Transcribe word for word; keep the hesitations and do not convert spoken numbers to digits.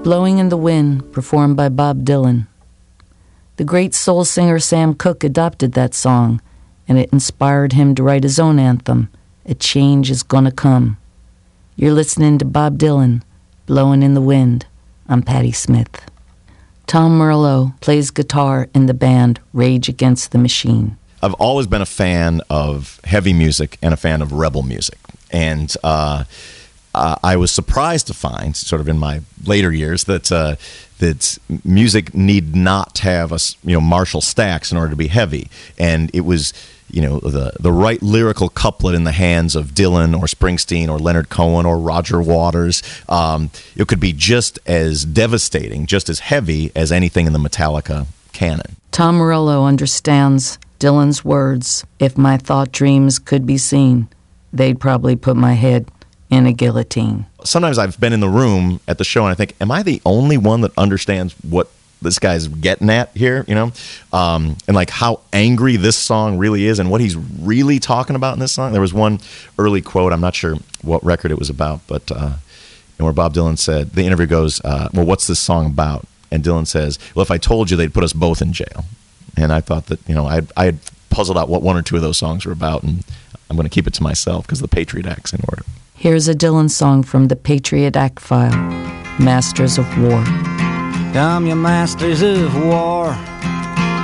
Blowing in the Wind, performed by Bob Dylan. The great soul singer Sam Cooke adopted that song, and it inspired him to write his own anthem, A Change Is Gonna Come. You're listening to Bob Dylan, Blowing in the Wind. I'm Patti Smith. Tom Morello plays guitar in the band Rage Against the Machine. I've always been a fan of heavy music and a fan of rebel music. And uh, uh, I was surprised to find, sort of in my later years, that uh, that music need not have a, you know, Marshall Stacks in order to be heavy. And it was, you know, the the right lyrical couplet in the hands of Dylan or Springsteen or Leonard Cohen or Roger Waters. Um, it could be just as devastating, just as heavy as anything in the Metallica canon. Tom Morello understands Dylan's words, if my thought dreams could be seen, they'd probably put my head in a guillotine. Sometimes I've been in the room at the show and I think, am I the only one that understands what this guy's getting at here, you know? Um, and like how angry this song really is and what he's really talking about in this song. There was one early quote, I'm not sure what record it was about, but uh, where Bob Dylan said, the interview goes, uh, well, what's this song about? And Dylan says, well, if I told you, they'd put us both in jail. And I thought that, you know, I I had puzzled out what one or two of those songs were about, and I'm going to keep it to myself because the Patriot Act's in order. Here's a Dylan song from the Patriot Act file, Masters of War. Come, you masters of war,